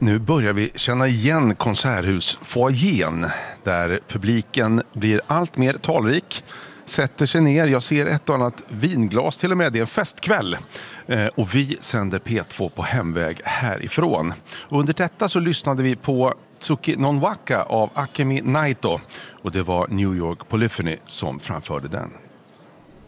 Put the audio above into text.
Nu börjar vi känna igen konserthusfoajén där publiken blir allt mer talrik, sätter sig ner. Jag ser ett och annat vinglas till och med. Det är en festkväll och vi sänder P2 på hemväg härifrån. Och under detta så lyssnade vi på Tsuki non Waka av Akemi Naito och det var New York Polyphony som framförde den.